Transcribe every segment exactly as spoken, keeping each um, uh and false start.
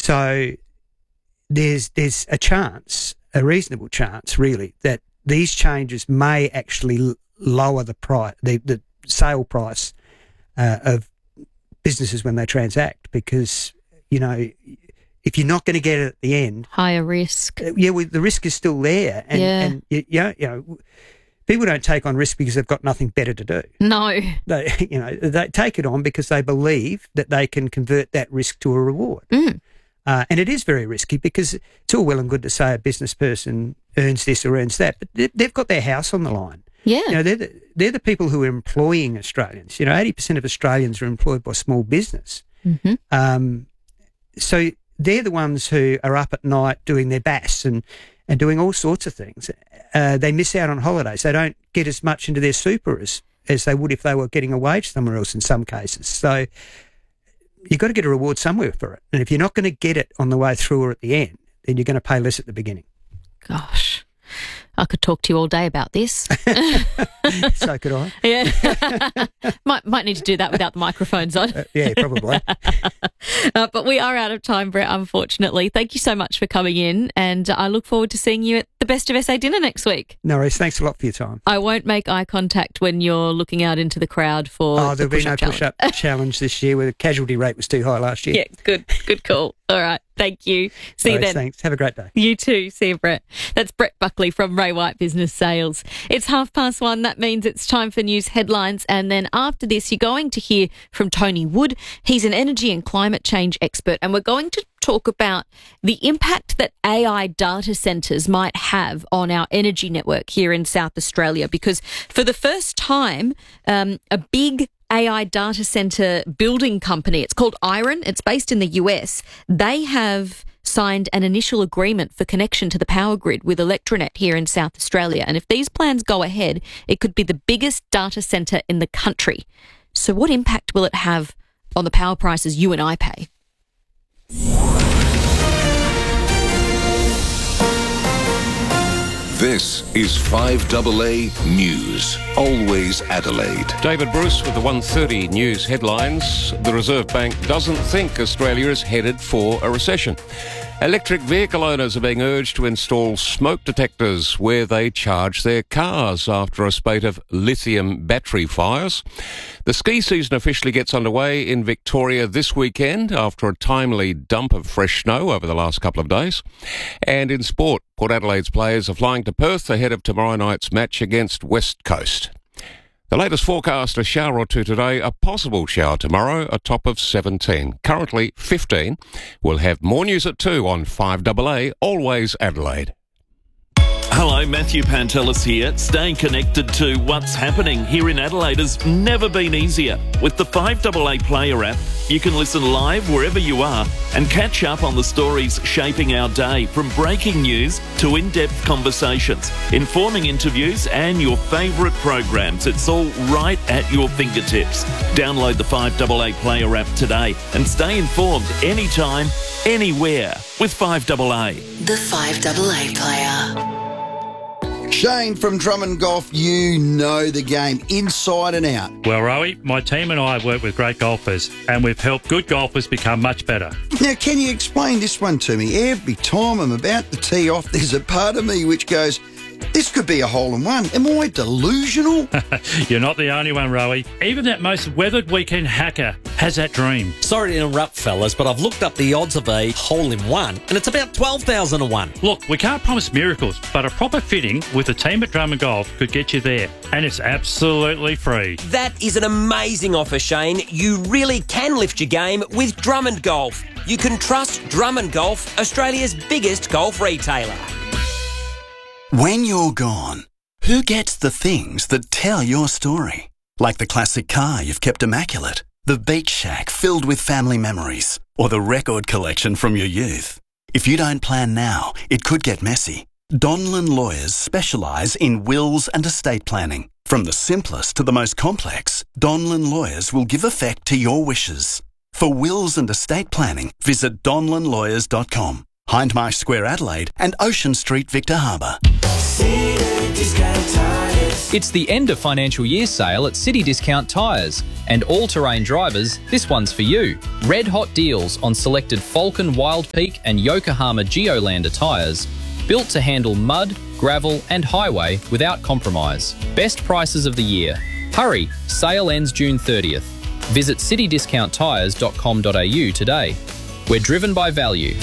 So there's there's a chance, a reasonable chance, really, that these changes may actually l- lower the price, the, the sale price uh, of businesses when they transact, because, you know, if you're not going to get it at the end, higher risk. Uh, yeah, well, the risk is still there, and yeah. and you, you know, you know, people don't take on risk because they've got nothing better to do. No, they, you know, they take it on because they believe that they can convert that risk to a reward. Mm. Uh, and it is very risky, because it's all well and good to say a business person earns this or earns that, but they, they've got their house on the line. Yeah. You know, they're the, they're the people who are employing Australians. You know, eighty percent of Australians are employed by small business. Mm-hmm. Um, so they're the ones who are up at night doing their bass and, and doing all sorts of things. Uh, they miss out on holidays. They don't get as much into their super as, as they would if they were getting a wage somewhere else in some cases. So you've got to get a reward somewhere for it. And if you're not going to get it on the way through or at the end, then you're going to pay less at the beginning. Gosh, I could talk to you all day about this. So could I. Yeah. might might need to do that without the microphones on. Uh, yeah, probably. uh, but we are out of time, Brett, unfortunately. Thank you so much for coming in, and I look forward to seeing you at the Best of S A dinner next week. No worries. Thanks a lot for your time. I won't make eye contact when you're looking out into the crowd for Oh, the there'll be push-up no push-up challenge. challenge this year, where the casualty rate was too high last year. Yeah, good, good call. All right, thank you. See No you worries, then. Thanks. Have a great day. You too. See you, Brett. That's Brett Buckley from Ray White Business Sales. It's half past one. That means it's time for news headlines. And then after this, you're going to hear from Tony Wood. He's an energy and climate change expert. And we're going to talk about the impact that A I data centres might have on our energy network here in South Australia. Because for the first time, um, a big A I data centre building company, it's called Iron, it's based in the U S, they have signed an initial agreement for connection to the power grid with Electronet here in South Australia. And if these plans go ahead, it could be the biggest data centre in the country. So what impact will it have on the power prices you and I pay? This is five A A News. Always Adelaide. David Bruce with the one thirty News headlines. The Reserve Bank doesn't think Australia is headed for a recession. Electric vehicle owners are being urged to install smoke detectors where they charge their cars after a spate of lithium battery fires. The ski season officially gets underway in Victoria this weekend after a timely dump of fresh snow over the last couple of days. And in sport, Port Adelaide's players are flying to Perth ahead of tomorrow night's match against West Coast. The latest forecast, a shower or two today, a possible shower tomorrow, a top of seventeen. Currently fifteen. We'll have more news at two on five A A, Always Adelaide. Hello, Matthew Pantelis here. Staying connected to what's happening here in Adelaide has never been easier. With the five A A Player app, you can listen live wherever you are and catch up on the stories shaping our day, from breaking news to in-depth conversations, informing interviews and your favourite programs. It's all right at your fingertips. Download the five A A Player app today and stay informed anytime, anywhere with five A A. The five A A Player. Shane from Drummond Golf, you know the game inside and out. Well, Rowie, my team and I have worked with great golfers, and we've helped good golfers become much better. Now, can you explain this one to me? Every time I'm about to tee off, there's a part of me which goes, this could be a hole-in-one. Am I delusional? You're not the only one, Rowie. Even that most weathered weekend hacker has that dream. Sorry to interrupt, fellas, but I've looked up the odds of a hole-in-one, and it's about twelve thousand to one. Look, we can't promise miracles, but a proper fitting with the team at Drummond Golf could get you there, and it's absolutely free. That is an amazing offer, Shane. You really can lift your game with Drummond Golf. You can trust Drummond Golf, Australia's biggest golf retailer. When you're gone, who gets the things that tell your story? Like the classic car you've kept immaculate, the beach shack filled with family memories, or the record collection from your youth. If you don't plan now, it could get messy. Donlan Lawyers specialise in wills and estate planning. From the simplest to the most complex, Donlan Lawyers will give effect to your wishes. For wills and estate planning, visit donlan lawyers dot com. Hindmarsh Square, Adelaide, and Ocean Street, Victor Harbour. Discount Tires. It's the end of financial year sale at City Discount Tyres. And all-terrain drivers, this one's for you. Red hot deals on selected Falcon Wild Peak and Yokohama Geolander tyres. Built to handle mud, gravel and highway without compromise. Best prices of the year. Hurry, sale ends June thirtieth. Visit city discount tyres dot com dot a u today. We're driven by value.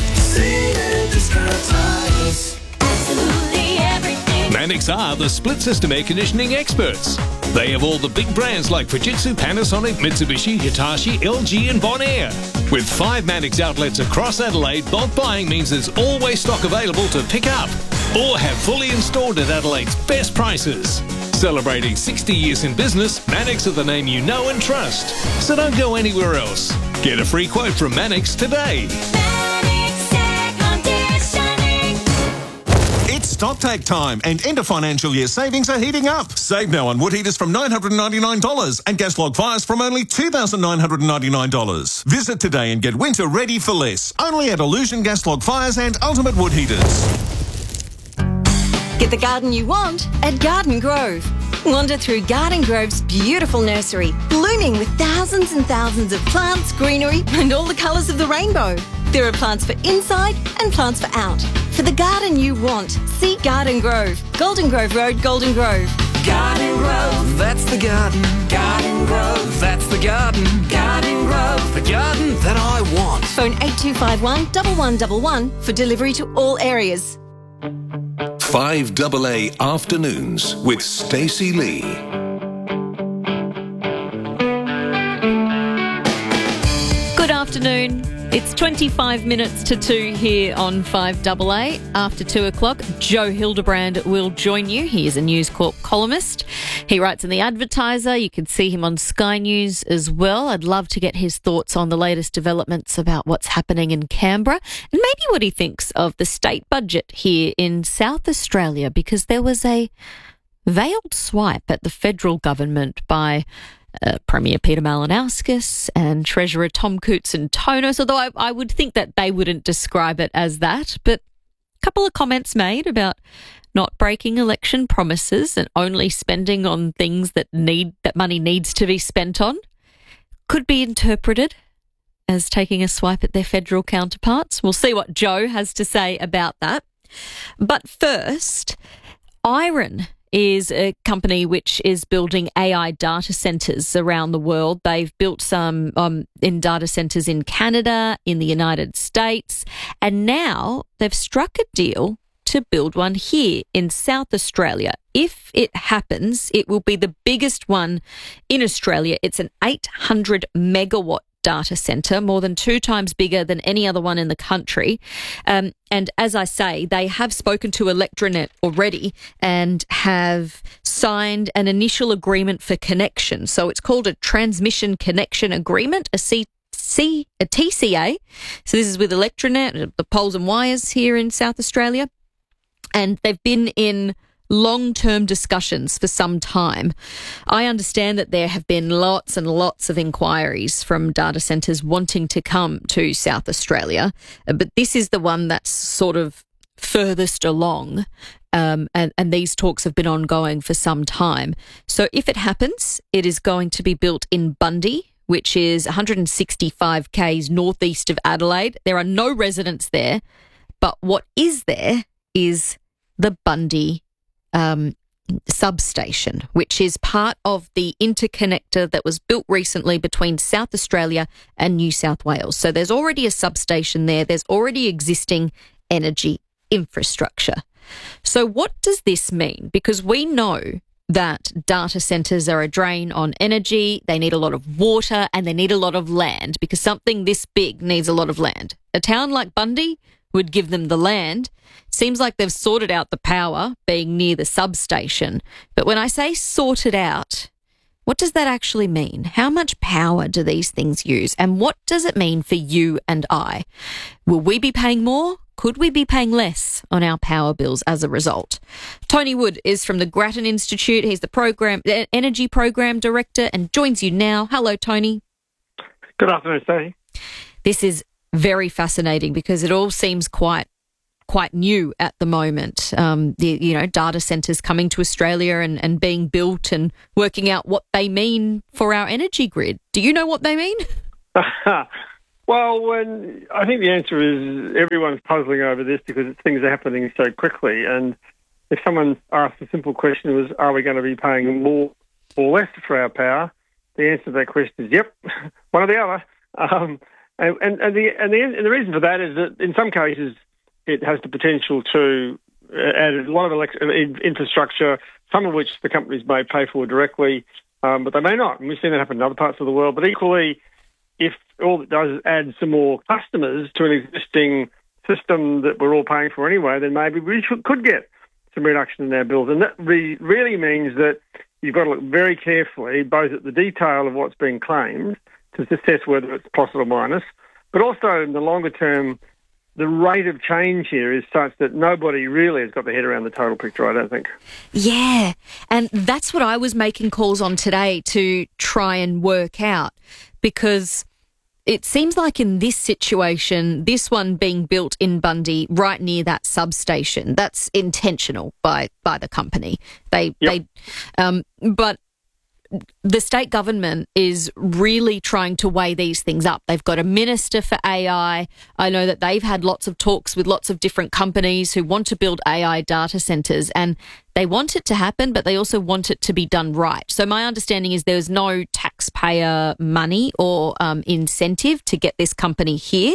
Mannix are the split system air conditioning experts. They have all the big brands like Fujitsu, Panasonic, Mitsubishi, Hitachi, L G and Bonaire. With five Mannix outlets across Adelaide, bulk buying means there's always stock available to pick up or have fully installed at Adelaide's best prices. Celebrating sixty years in business, Mannix are the name you know and trust. So don't go anywhere else. Get a free quote from Mannix today. It's stocktake time and end of financial year savings are heating up. Save now on wood heaters from nine hundred ninety-nine dollars and gas log fires from only two thousand nine hundred ninety-nine dollars. Visit today and get winter ready for less. Only at Illusion Gas Log Fires and Ultimate Wood Heaters. Get the garden you want at Garden Grove. Wander through Garden Grove's beautiful nursery, blooming with thousands and thousands of plants, greenery and all the colours of the rainbow. There are plants for inside and plants for out. For the garden you want, see Garden Grove. Golden Grove Road, Golden Grove. Garden Grove, that's the garden. Garden Grove, that's the garden. Garden Grove, the garden that I want. Phone eight two five one, one one one one for delivery to all areas. five double A Afternoons with Stacey Lee. Good afternoon. It's twenty-five minutes to two here on five double A. After two o'clock, Joe Hildebrand will join you. He is a News Corp columnist. He writes in The Advertiser. You can see him on Sky News as well. I'd love to get his thoughts on the latest developments about what's happening in Canberra and maybe what he thinks of the state budget here in South Australia, because there was a veiled swipe at the federal government by Uh, Premier Peter Malinauskas and Treasurer Tom Koutson-Tonos, although I, I would think that they wouldn't describe it as that. But a couple of comments made about not breaking election promises and only spending on things that need that money needs to be spent on could be interpreted as taking a swipe at their federal counterparts. We'll see what Joe has to say about that. But first, Iron is a company which is building A I data centres around the world. They've built some um, in data centres in Canada, in the United States, and now they've struck a deal to build one here in South Australia. If it happens, it will be the biggest one in Australia. It's an eight hundred megawatt data centre, more than two times bigger than any other one in the country. Um, and as I say, they have spoken to Electranet already and have signed an initial agreement for connection. So it's called a Transmission Connection Agreement, a C C, a T C A. So this is with Electranet, the poles and wires here in South Australia. And they've been in long-term discussions for some time. I understand that there have been lots and lots of inquiries from data centres wanting to come to South Australia, but this is the one that's sort of furthest along, um, and, and these talks have been ongoing for some time. So if it happens, it is going to be built in Bundy, which is one hundred sixty-five kays northeast of Adelaide. There are no residents there, but what is there is the Bundy Um, substation, which is part of the interconnector that was built recently between South Australia and New South Wales. So there's already a substation there. There's already existing energy infrastructure. So what does this mean? Because we know that data centres are a drain on energy. They need a lot of water and they need a lot of land, because something this big needs a lot of land. A town like Bundy would give them the land. Seems like they've sorted out the power, being near the substation. But when I say sorted out, what does that actually mean? How much power do these things use? And what does it mean for you and I? Will we be paying more? Could we be paying less on our power bills as a result? Tony Wood is from the Grattan Institute. He's the program energy program director and joins you now. Hello, Tony. Good afternoon, Stacey. This is very fascinating because it all seems quite quite new at the moment. Um, the, you know, data centres coming to Australia and, and being built and working out what they mean for our energy grid. Do you know what they mean? Well, when, I think the answer is everyone's puzzling over this because things are happening so quickly. And if someone asked a simple question was, are we going to be paying more or less for our power? The answer to that question is, yep, one or the other. Um, and, and, and, the, and, the, and the reason for that is that in some cases it has the potential to add a lot of elect- infrastructure, some of which the companies may pay for directly, um, but they may not. And we've seen that happen in other parts of the world. But equally, if all it does is add some more customers to an existing system that we're all paying for anyway, then maybe we should, could get some reduction in our bills. And that re- really means that you've got to look very carefully both at the detail of what's being claimed to assess whether it's plus or minus, but also in the longer term, the rate of change here is such that nobody really has got their head around the total picture, I don't think. Yeah, and that's what I was making calls on today to try and work out, because it seems like in this situation, this one being built in Bundy right near that substation, that's intentional by, by the company. They, yep. they, um, but the state government is really trying to weigh these things up. They've got a minister for A I. I know that they've had lots of talks with lots of different companies who want to build A I data centres, and they want it to happen, but they also want it to be done right. So my understanding is there's no taxpayer money or um, incentive to get this company here.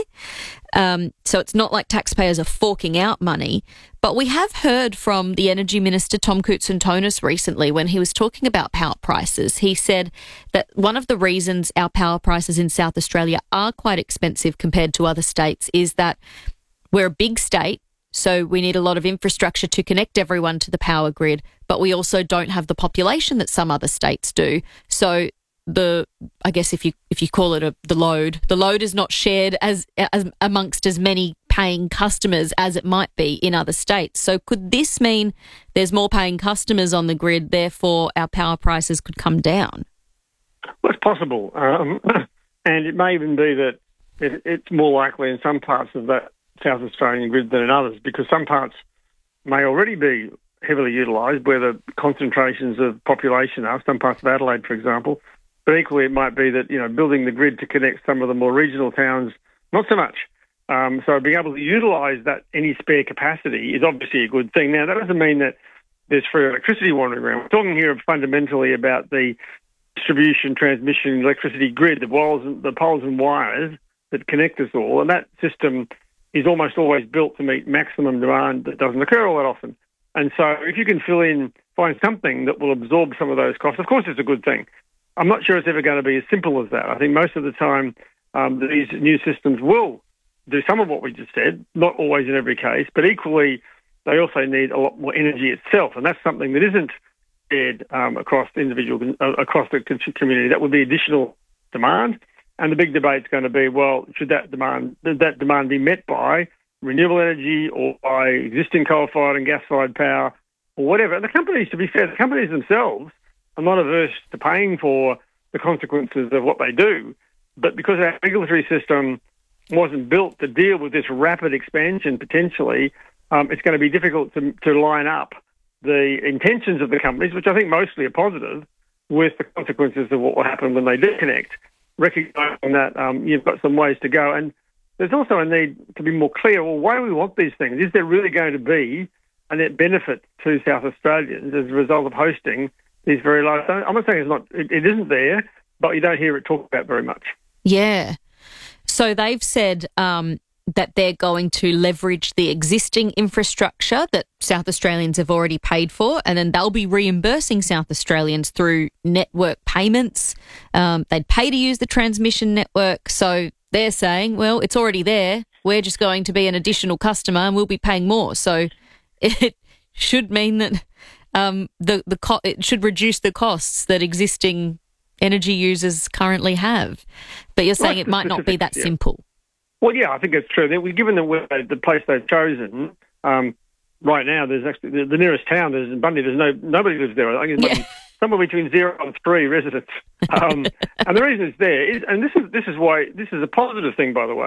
Um, so it's not like taxpayers are forking out money. But we have heard from the Energy Minister, Tom Koutsantonis, recently when he was talking about power prices. He said that one of the reasons our power prices in South Australia are quite expensive compared to other states is that we're a big state, so we need a lot of infrastructure to connect everyone to the power grid, but we also don't have the population that some other states do. So the, I guess if you if you call it a, the load, the load is not shared as, as amongst as many paying customers as it might be in other states. So could this mean there's more paying customers on the grid, therefore our power prices could come down? Well, it's possible. Um, and it may even be that it, it's more likely in some parts of that South Australian grid than in others, because some parts may already be heavily utilised where the concentrations of population are, some parts of Adelaide, for example. But equally, it might be that, you know, building the grid to connect some of the more regional towns, not so much. Um, so being able to utilise that any spare capacity is obviously a good thing. Now, that doesn't mean that there's free electricity wandering around. We're talking here fundamentally about the distribution, transmission, electricity grid, the wires, the poles and wires that connect us all, and that system is almost always built to meet maximum demand that doesn't occur all that often. And so if you can fill in, find something that will absorb some of those costs, of course it's a good thing. I'm not sure it's ever going to be as simple as that. I think most of the time um, these new systems will do some of what we just said, not always in every case, but equally they also need a lot more energy itself, and that's something that isn't shared um, across the individual, uh, across the community. That would be additional demand, and the big debate's going to be, well, should that demand that demand be met by renewable energy or by existing coal-fired and gas-fired power or whatever? And the companies, to be fair, the companies themselves are not averse to paying for the consequences of what they do, but because our regulatory system wasn't built to deal with this rapid expansion potentially, um, it's going to be difficult to, to line up the intentions of the companies, which I think mostly are positive, with the consequences of what will happen when they do connect, recognising that um, you've got some ways to go. And there's also a need to be more clear, well, why do we want these things? Is there really going to be a net benefit to South Australians as a result of hosting these very large... I'm not saying it's not, it, it isn't there, but you don't hear it talked about very much. Yeah. So they've said um, that they're going to leverage the existing infrastructure that South Australians have already paid for, and then they'll be reimbursing South Australians through network payments. Um, they'd pay to use the transmission network. So they're saying, well, it's already there. We're just going to be an additional customer and we'll be paying more. So it should mean that um, the, the co- it should reduce the costs that existing energy users currently have. But you're saying it might not be that yeah. simple. Well, yeah, I think it's true. Given the, the place they've chosen, um, right now there's actually the, the nearest town, there's in Bundy, there's no nobody lives there. I think it's yeah. somewhere between zero and three residents. Um, and the reason it's there is, and this is this is why this is a positive thing, by the way.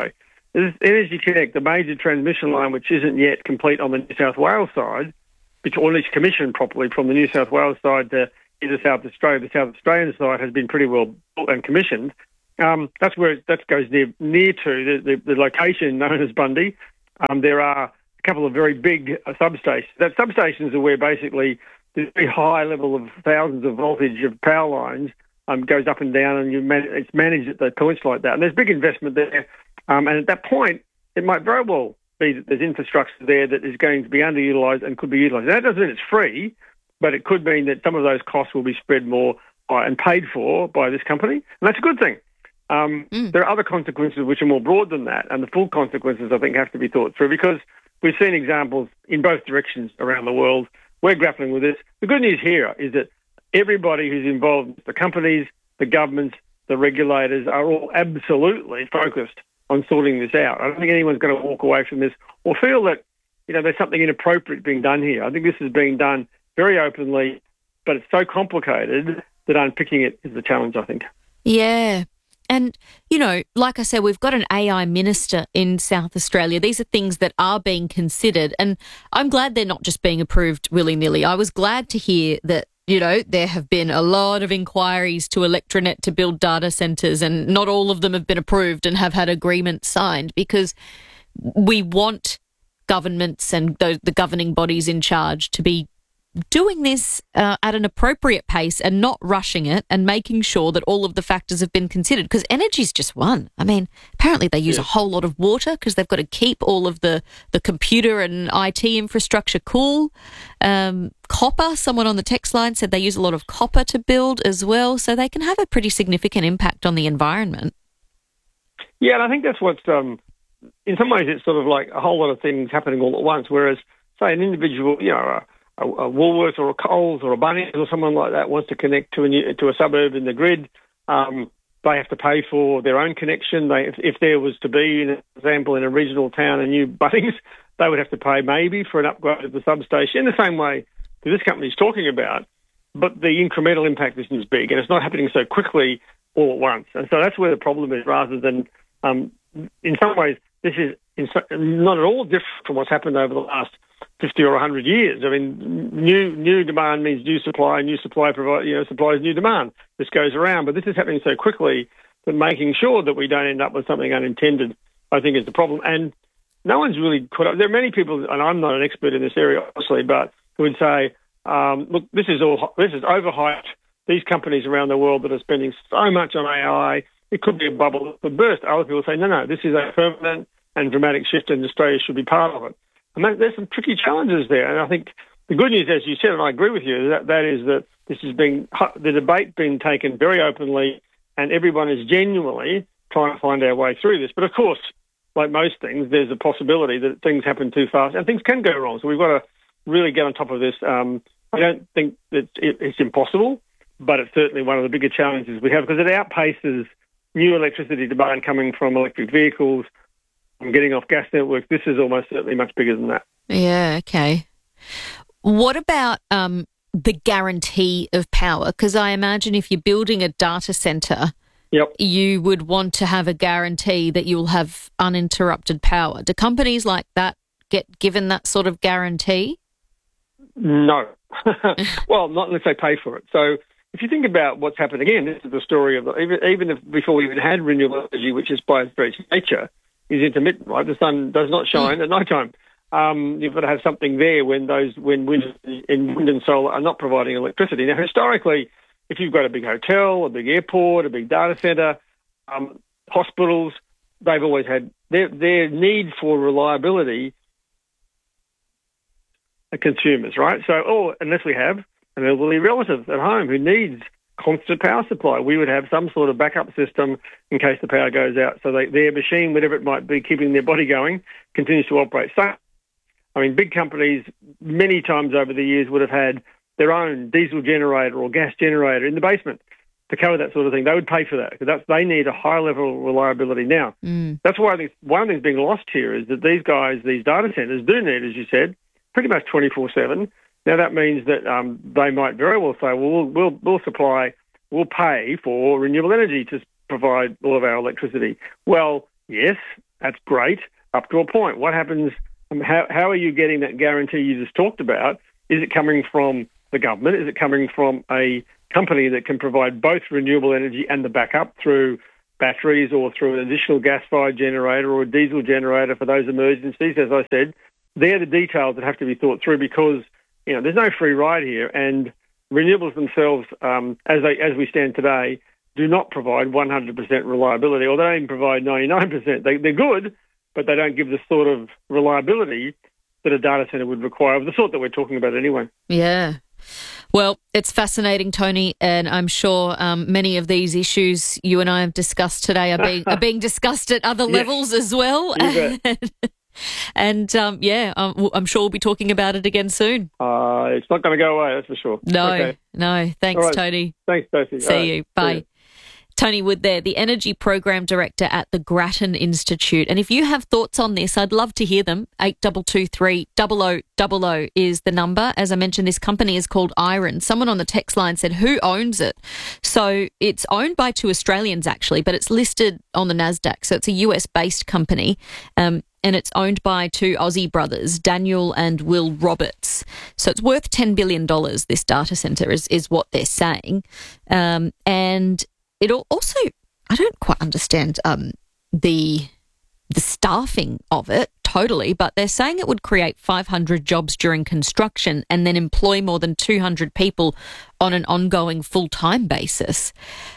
There's Energy Connect, the major transmission line, which isn't yet complete on the New South Wales side, which or at least commissioned properly from the New South Wales side to into South Australia. The South Australian side has been pretty well built and commissioned. Um, that's where it, that goes near near to the, the, the location known as Bundy. Um, there are a couple of very big uh, substations. That substations are where basically the very high level of thousands of voltage of power lines um, goes up and down, and you man- it's managed at the points like that. And there's big investment there. Um, and at that point, it might very well be that there's infrastructure there that is going to be underutilised and could be utilised. That doesn't mean it's free, but it could mean that some of those costs will be spread more uh, and paid for by this company. And that's a good thing. Um, mm. There are other consequences which are more broad than that, and the full consequences, I think, have to be thought through, because we've seen examples in both directions around the world. We're grappling with this. The good news here is that everybody who's involved, the companies, the governments, the regulators, are all absolutely focused on sorting this out. I don't think anyone's going to walk away from this or feel that, you know, there's something inappropriate being done here. I think this is being done very openly, but it's so complicated that unpicking it is the challenge, I think. Yeah. And, you know, like I said, we've got an A I minister in South Australia. These are things that are being considered, and I'm glad they're not just being approved willy-nilly. I was glad to hear that, you know, there have been a lot of inquiries to Electranet to build data centres, and not all of them have been approved and have had agreements signed, because we want governments and the, the governing bodies in charge to be doing this uh, at an appropriate pace and not rushing it, and making sure that all of the factors have been considered, because energy's just one. I mean, apparently they use yeah. a whole lot of water because they've got to keep all of the, the computer and I T infrastructure cool. Um, copper, someone on the text line said they use a lot of copper to build as well, so they can have a pretty significant impact on the environment. Yeah, and I think that's what's, um, in some ways it's sort of like a whole lot of things happening all at once, whereas, say, an individual, you know, a, a Woolworths or a Coles or a Bunnings or someone like that wants to connect to a new, to a suburb in the grid, um, they have to pay for their own connection. They, if, if there was to be, an example, in a regional town, a new Bunnings, they would have to pay maybe for an upgrade of the substation in the same way that this company is talking about. But the incremental impact isn't big, and it's not happening so quickly all at once. And so that's where the problem is, rather than, um, in some ways, this is in so, not at all different from what's happened over the last fifty or one hundred years. I mean, new new demand means new supply, new supply provide, you know, supplies new demand. This goes around, but this is happening so quickly that making sure that we don't end up with something unintended, I think, is the problem. And no one's really caught up. There are many people, and I'm not an expert in this area, obviously, but who would say, um, look, this is all this is overhyped. These companies around the world that are spending so much on A I, it could be a bubble that could burst. Other people say, no, no, this is a permanent and dramatic shift, and Australia should be part of it. And that, there's some tricky challenges there. And I think the good news, as you said, and I agree with you, that, that is that this is being, the debate being taken very openly, and everyone is genuinely trying to find our way through this. But of course, like most things, there's a possibility that things happen too fast and things can go wrong. So we've got to really get on top of this. Um, I don't think that it, it's impossible, but it's certainly one of the bigger challenges we have, because it outpaces new electricity demand coming from electric vehicles, from getting off gas networks. This is almost certainly much bigger than that. Yeah, okay. What about um, the guarantee of power? Because I imagine if you're building a data centre, yep. you would want to have a guarantee that you'll have uninterrupted power. Do companies like that get given that sort of guarantee? No. Well, not unless they pay for it. So if you think about what's happened, again, this is the story of, the, even, even if before we even had renewable energy, which is by its very nature, is intermittent, right? The sun does not shine mm. at night time. Um, you've got to have something there when those when wind, in wind and solar are not providing electricity. Now, historically, if you've got a big hotel, a big airport, a big data centre, um, hospitals, they've always had their their need for reliability are consumers, right? So, oh, unless we have an elderly relative at home who needs constant power supply, we would have some sort of backup system in case the power goes out, so they, their machine, whatever it might be, keeping their body going, continues to operate. So, I mean, big companies many times over the years would have had their own diesel generator or gas generator in the basement to cover that sort of thing. They would pay for that because that's, they need a high level of reliability now. Mm. That's why I think one of the things being lost here is that these guys, these data centres, do need, as you said, pretty much twenty-four seven. Now, that means that um, they might very well say, well, we'll, we'll, we'll supply, we'll pay for renewable energy to provide all of our electricity. Well, yes, That's great up to a point. What happens, um, how, how are you getting that guarantee you just talked about? Is it coming from the government? Is it coming from a company that can provide both renewable energy and the backup through batteries or through an additional gas-fired generator or a diesel generator for those emergencies? As I said, they're the details that have to be thought through because, you know, there's no free ride here, and renewables themselves, um, as they, as we stand today, do not provide one hundred percent reliability, or they don't even provide ninety-nine percent. They, they're good, but they don't give the sort of reliability that a data centre would require, of the sort that we're talking about anyway. Yeah. Well, it's fascinating, Tony, and I'm sure um, many of these issues you and I have discussed today are being are being discussed at other Yes. levels as well. You bet. And, um, yeah, um, I'm sure we'll be talking about it again soon. Uh, it's not going to go away, that's for sure. No, Okay. no. Thanks, All right. Tony. Thanks, Stacey. See All right. you. Bye. See you. Tony Wood there, the Energy Program Director at the Grattan Institute. And if you have thoughts on this, I'd love to hear them. eight two two three, zero zero zero zero is the number. As I mentioned, this company is called Iron. Someone on the text line said, who owns it? So it's owned by two Australians, actually, but it's listed on the NASDAQ. So it's a U S-based company. Um, and it's owned by two Aussie brothers, Daniel and Will Roberts. So it's worth ten billion dollars, this data centre, is, is what they're saying. Um, and it also, I don't quite understand um, the the staffing of it totally, but they're saying it would create five hundred jobs during construction and then employ more than two hundred people on an ongoing full-time basis.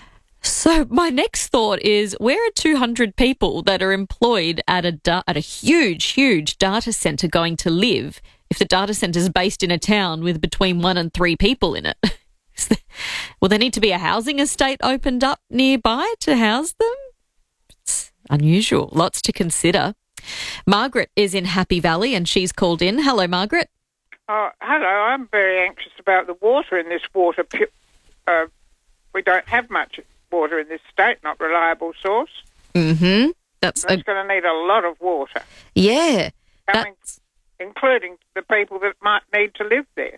So my next thought is, where are two hundred people that are employed at a da- at a huge, huge data centre going to live if the data centre is based in a town with between one and three people in it? Will there need to be a housing estate opened up nearby to house them? It's unusual. Lots to consider. Margaret is in Happy Valley and she's called in. Hello, Margaret. Oh, hello. I'm very anxious about the water in this water. pu- Uh, we don't have much water in this state, not reliable source. Mm-hmm. That's That's a, going to need a lot of water, yeah. coming, including the people that might need to live there.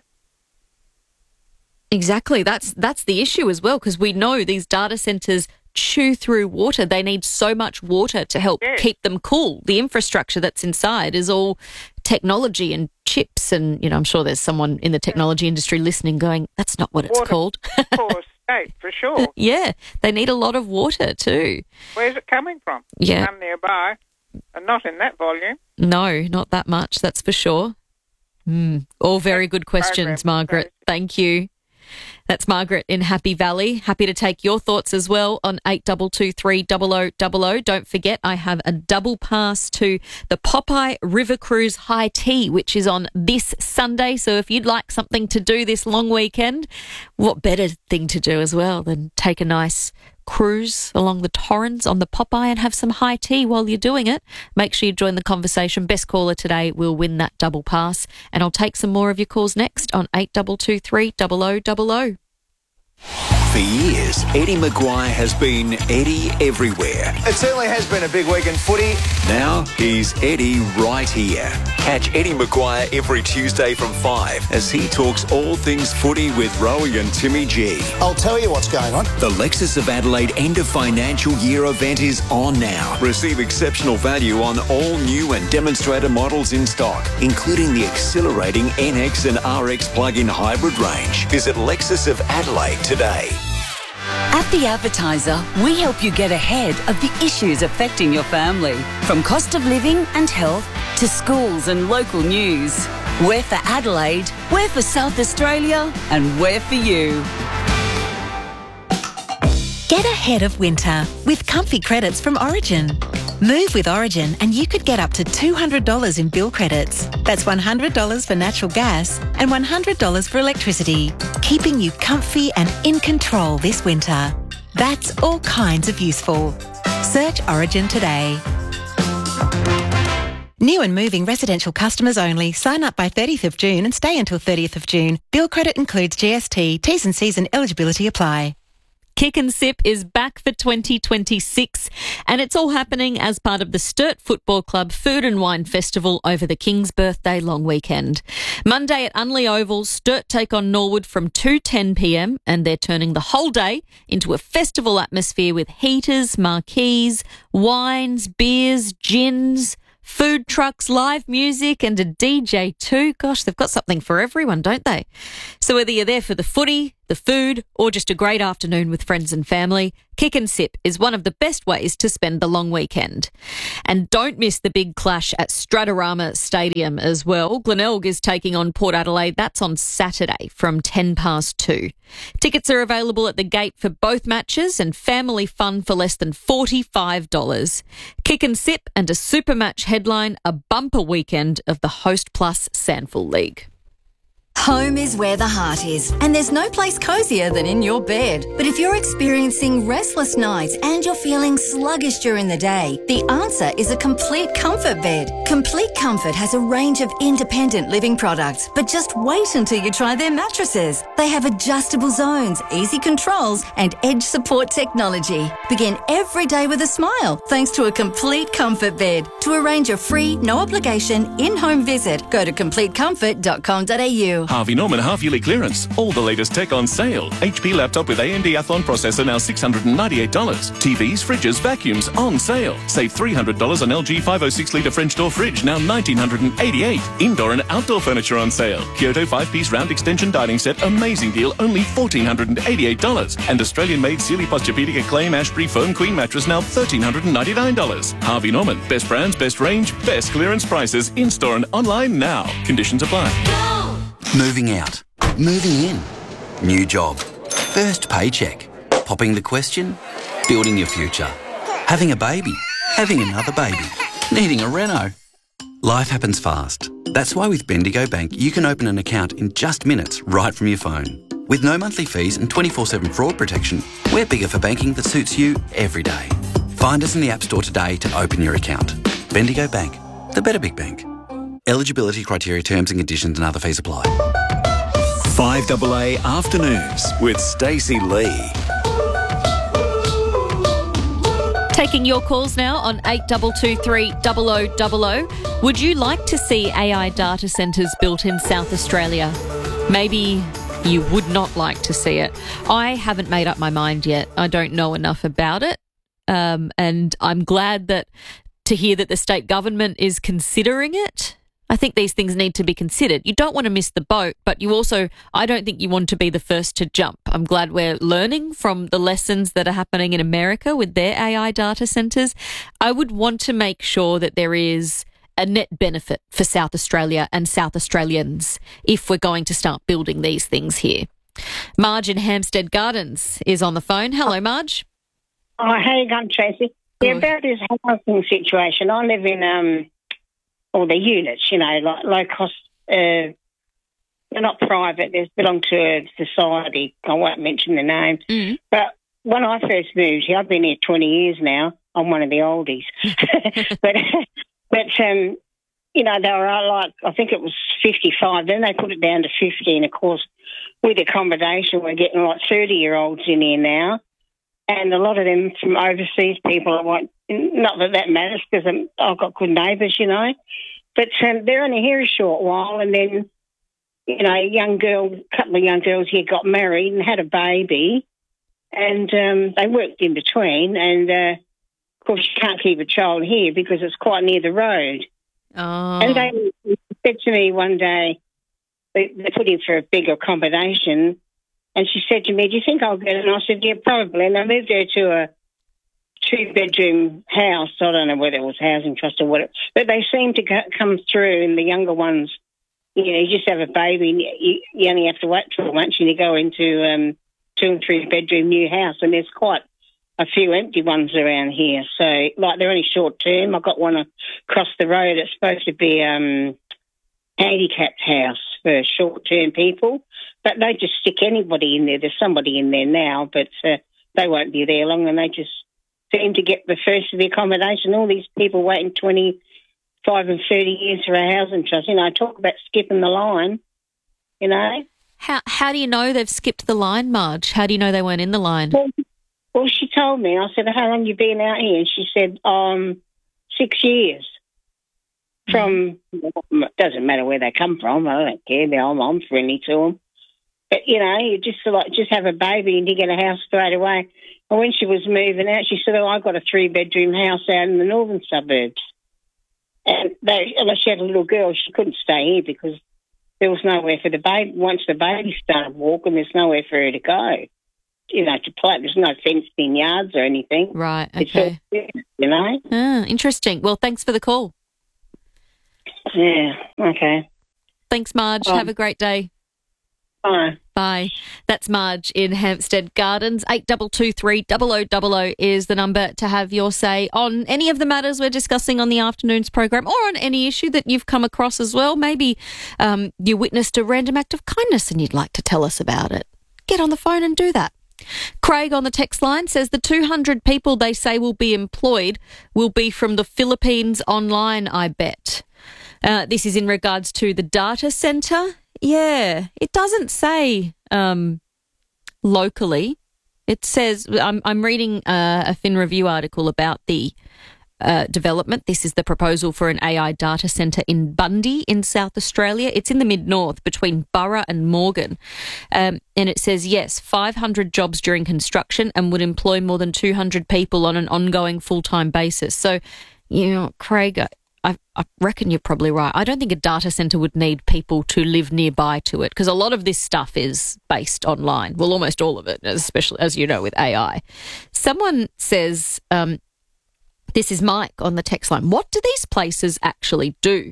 Exactly. That's that's the issue as well, because we know these data centres chew through water. They need so much water to help Yes. keep them cool. The infrastructure that's inside is all technology and chips, and you know, I'm sure there's someone in the technology industry listening going, that's not what it's Water. called. Poor state, for sure. Yeah, they need a lot of water too. Where's it coming from? Yeah. None nearby, and not in that volume. No, not that much, that's for sure. Mm. All very good questions, Margaret. Thank you. That's Margaret in Happy Valley. Happy to take your thoughts as well on eight two two three, zero zero zero zero. Don't forget, I have a double pass to the Popeye River Cruise High Tea, which is on this Sunday. So if you'd like something to do this long weekend, what better thing to do as well than take a nice cruise along the Torrens on the Popeye and have some high tea while you're doing it. Make sure you join the conversation. Best caller today will win that double pass. And I'll take some more of your calls next on eight two two three, zero zero zero zero. For years, Eddie Maguire has been Eddie everywhere. It certainly has been a big week in footy. Now he's Eddie right here. Catch Eddie Maguire every Tuesday from five as he talks all things footy with Rowie and Timmy G. I'll tell you what's going on. The Lexus of Adelaide end of financial year event is on now. Receive exceptional value on all new and demonstrator models in stock, including the exhilarating N X and R X plug-in hybrid range. Visit Lexus of Adelaide today. At The Advertiser, we help you get ahead of the issues affecting your family. From cost of living and health to schools and local news. We're for Adelaide, we're for South Australia, and we're for you. Get ahead of winter with comfy credits from Origin. Move with Origin and you could get up to two hundred dollars in bill credits. That's one hundred dollars for natural gas and one hundred dollars for electricity, keeping you comfy and in control this winter. That's all kinds of useful. Search Origin today. New and moving residential customers only. Sign up by thirtieth of June and stay until thirtieth of June. Bill credit includes G S T. T's and C's and eligibility apply. Kick and Sip is back for twenty twenty-six, and it's all happening as part of the Sturt Football Club Food and Wine Festival over the King's Birthday long weekend. Monday at Unley Oval, Sturt take on Norwood from two ten p m, and they're turning the whole day into a festival atmosphere with heaters, marquees, wines, beers, gins, food trucks, live music and a D J too. Gosh, they've got something for everyone, don't they? So whether you're there for the footy, the food or just a great afternoon with friends and family, Kick and Sip is one of the best ways to spend the long weekend. And don't miss the big clash at Stratorama Stadium as well. Glenelg is taking on Port Adelaide. That's on Saturday from ten past two. Tickets are available at the gate for both matches and family fun for less than forty-five dollars. Kick and Sip and a super match headline a bumper weekend of the Host Plus Sandful League. Home is where the heart is, and there's no place cozier than in your bed. But if you're experiencing restless nights and you're feeling sluggish during the day, the answer is a Complete Comfort bed. Complete Comfort has a range of independent living products, but just wait until you try their mattresses. They have adjustable zones, easy controls, and edge support technology. Begin every day with a smile thanks to a Complete Comfort bed. To arrange a free, no obligation, in-home visit, go to complete comfort dot com dot a u. Harvey Norman half-yearly clearance. All the latest tech on sale. H P laptop with A M D Athlon processor now six hundred ninety-eight dollars. T Vs, fridges, vacuums on sale. Save three hundred dollars on L G five oh six litre French door fridge, now one thousand nine hundred eighty-eight dollars. Indoor and outdoor furniture on sale. Kyoto five-piece round extension dining set, amazing deal, only one thousand four hundred eighty-eight dollars. And Australian-made Sealy Posturepedic Acclaim Ashbury Foam Queen mattress, now one thousand three hundred ninety-nine dollars. Harvey Norman. Best brands, best range, best clearance prices. In-store and online now. Conditions apply. Moving out. Moving in. New job. First paycheck. Popping the question. Building your future. Having a baby. Having another baby. Needing a reno. Life happens fast. That's why with Bendigo Bank you can open an account in just minutes right from your phone. With no monthly fees and twenty-four seven fraud protection, we're bigger for banking that suits you every day. Find us in the App Store today to open your account. Bendigo Bank. The better big bank. Eligibility criteria, terms and conditions and other fees apply. five double A Afternoons with Stacey Lee. Taking your calls now on eight two two three zero zero zero zero. Would you like to see A I data centres built in South Australia? Maybe you would not like to see it. I haven't made up my mind yet. I don't know enough about it. Um, and I'm glad that to hear that the state government is considering it. I think these things need to be considered. You don't want to miss the boat, but you also, I don't think you want to be the first to jump. I'm glad we're learning from the lessons that are happening in America with their A I data centres. I would want to make sure that there is a net benefit for South Australia and South Australians if we're going to start building these things here. Marge in Hampstead Gardens is on the phone. Hello, Marge. Oh, how you going, Tracy? Yeah, about this housing situation. I live in um, all the units, you know, like low cost. Uh, they're not private. They belong to a society. I won't mention the name. Mm. But when I first moved here, I've been here twenty years now. I'm one of the oldies. but, but um, you know, they were like, I think it was fifty-five. Then they put it down to fifty. And, of course, with accommodation, we're getting like thirty-year-olds in here now. And a lot of them from overseas people. I want, not that that matters because I've got good neighbours, you know. But um, they're only here a short while, and then, you know, a young girl, a couple of young girls here got married and had a baby, and um, they worked in between. And, uh, of course, you can't keep a child here because it's quite near the road. Oh. And they said to me one day, they, they put in for a big accommodation. And she said to me, do you think I'll get it? And I said, yeah, probably. And I moved her to a two-bedroom house. I don't know whether it was Housing Trust or whatever. But they seem to come through, and the younger ones, you know, you just have a baby and you, you only have to wait twelve months and you go into um two- and three-bedroom new house. And there's quite a few empty ones around here. So, like, they're only short-term. I've got one across the road. It's supposed to be um handicapped house for short-term people. But they just stick anybody in there. There's somebody in there now, but uh, they won't be there long, and they just seem to get the first of the accommodation. All these people waiting twenty-five and thirty years for a housing trust. You know, talk about skipping the line, you know. How how do you know they've skipped the line, Marge? How do you know they weren't in the line? Well, well, she told me. I said, how long you been out here? And she said, um, six years. From, it doesn't matter where they come from. I don't care. I'm, I'm friendly to them. But, you know, you just like just have a baby and you get a house straight away. And when she was moving out, she said, oh, I got a three-bedroom house out in the northern suburbs. And they, unless she had a little girl, she couldn't stay here because there was nowhere for the baby. Once the baby started walking, there's nowhere for her to go. You know, to play. There's no fenced-in yards or anything. Right, okay. It's all, you know? Ah, interesting. Well, thanks for the call. Yeah, okay. Thanks, Marge. Bye. Have a great day. Bye. Bye. That's Marge in Hampstead Gardens. eight two two three, zero zero zero zero is the number to have your say on any of the matters we're discussing on the afternoon's program, or on any issue that you've come across as well. Maybe um, you witnessed a random act of kindness and you'd like to tell us about it. Get on the phone and do that. Craig on the text line says the two hundred people they say will be employed will be from the Philippines online, I bet. Uh, this is in regards to the data centre. Yeah, it doesn't say um, locally. It says, I'm, I'm reading uh, a Fin Review article about the uh, development. This is the proposal for an A I data centre in Bundy in South Australia. It's in the mid-north between Burra and Morgan. Um, and it says, yes, five hundred jobs during construction and would employ more than two hundred people on an ongoing full-time basis. So, you know, Craig, I, I reckon you're probably right. I don't think a data centre would need people to live nearby to it, because a lot of this stuff is based online. Well, almost all of it, especially, as you know, with A I. Someone says, um, this is Mike on the text line, what do these places actually do?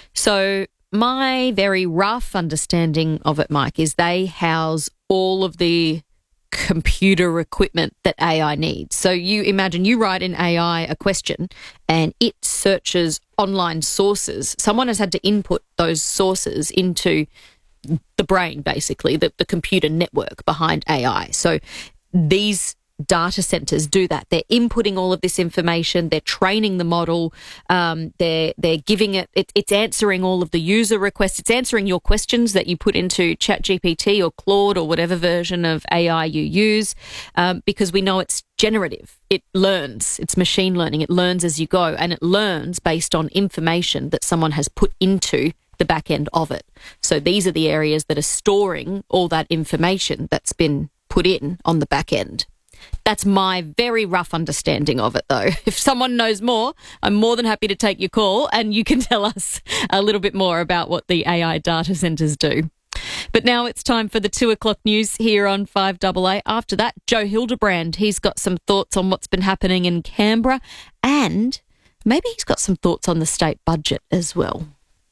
So my very rough understanding of it, Mike, is they house all of the computer equipment that A I needs. So you imagine you write in A I a question and it searches online sources. Someone has had to input those sources into the brain, basically, the, the computer network behind A I. So these data centers do that. They're inputting all of this information. They're training the model. Um, they're they're giving it, it. It's answering all of the user requests. It's answering your questions that you put into ChatGPT or Claude or whatever version of A I you use, um, because we know it's generative. It learns. It's machine learning. It learns as you go, and it learns based on information that someone has put into the back end of it. So these are the areas that are storing all that information that's been put in on the back end. That's my very rough understanding of it, though. If someone knows more, I'm more than happy to take your call and you can tell us a little bit more about what the A I data centres do. But now it's time for the two o'clock news here on five A A. After that, Joe Hildebrand, he's got some thoughts on what's been happening in Canberra, and maybe he's got some thoughts on the state budget as well.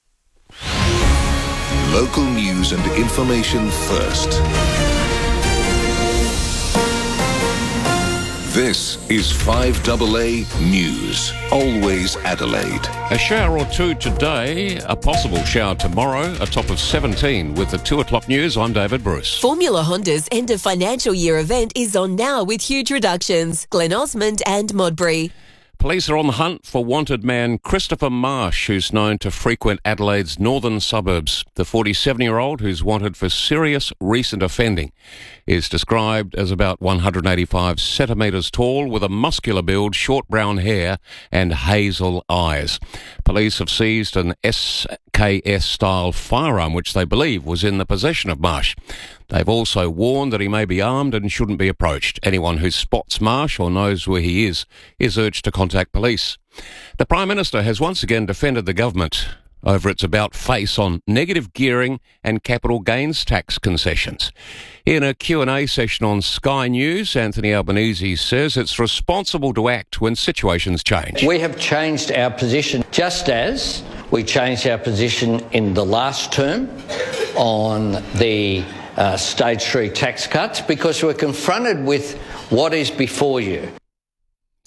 Local news and information first. This is five A A News. Always Adelaide. A shower or two today, a possible shower tomorrow, a top of seventeen. With the two o'clock news, I'm David Bruce. Formula Honda's end of financial year event is on now with huge reductions. Glen Osmond and Modbury. Police are on the hunt for wanted man Christopher Marsh, who's known to frequent Adelaide's northern suburbs. The forty-seven-year-old, who's wanted for serious recent offending, is described as about one hundred eighty-five centimetres tall, with a muscular build, short brown hair and hazel eyes. Police have seized an S K S-style firearm, which they believe was in the possession of Marsh. They've also warned that he may be armed and shouldn't be approached. Anyone who spots Marsh or knows where he is is urged to contact police. The Prime Minister has once again defended the government over its about-face on negative gearing and capital gains tax concessions. In a Q and A session on Sky News, Anthony Albanese says it's responsible to act when situations change. We have changed our position, just as we changed our position in the last term on the uh, stage three tax cuts, because we're confronted with what is before you.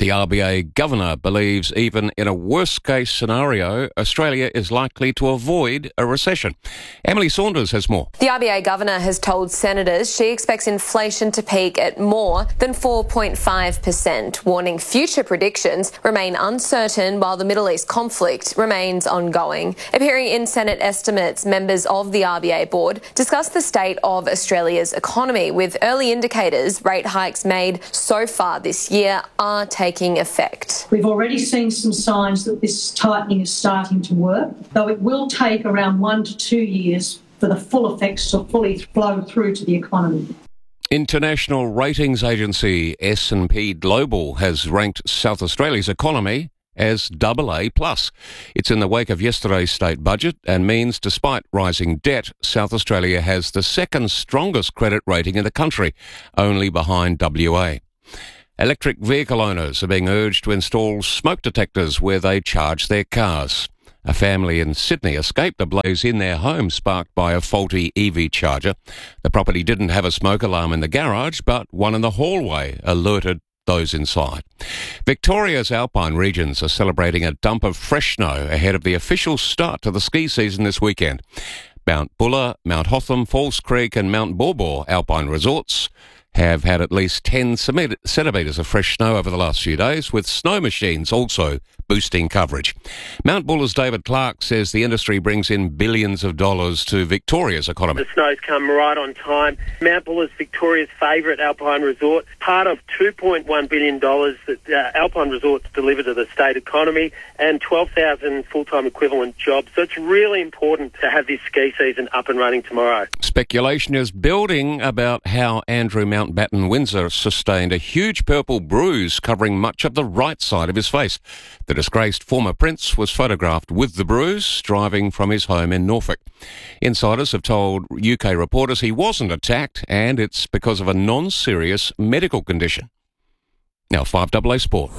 The R B A governor believes even in a worst-case scenario, Australia is likely to avoid a recession. Emily Saunders has more. The R B A governor has told senators she expects inflation to peak at more than four point five percent, warning future predictions remain uncertain while the Middle East conflict remains ongoing. Appearing in Senate estimates, members of the R B A board discussed the state of Australia's economy, with early indicators rate hikes made so far this year are taking effect. We've already seen some signs that this tightening is starting to work, though it will take around one to two years for the full effects to fully flow through to the economy. International ratings agency S and P Global has ranked South Australia's economy as double A plus. It's in the wake of yesterday's state budget and means, despite rising debt, South Australia has the second strongest credit rating in the country, only behind W A. Electric vehicle owners are being urged to install smoke detectors where they charge their cars. A family in Sydney escaped a blaze in their home sparked by a faulty E V charger. The property didn't have a smoke alarm in the garage, but one in the hallway alerted those inside. Victoria's alpine regions are celebrating a dump of fresh snow ahead of the official start to the ski season this weekend. Mount Buller, Mount Hotham, Falls Creek and Mount Baw Baw alpine resorts have had at least ten centimetres of fresh snow over the last few days, with snow machines also boosting coverage. Mount Buller's David Clark says the industry brings in billions of dollars to Victoria's economy. The snow's come right on time. Mount Buller's Victoria's favourite alpine resort, part of two point one billion dollars that uh, alpine resorts deliver to the state economy and twelve thousand full-time equivalent jobs. So it's really important to have this ski season up and running tomorrow. Speculation is building about how Andrew Mountbatten Windsor sustained a huge purple bruise covering much of the right side of his face. The disgraced former prince was photographed with the bruise driving from his home in Norfolk. Insiders have told U K reporters he wasn't attacked and it's because of a non-serious medical condition. Now five double A Sport.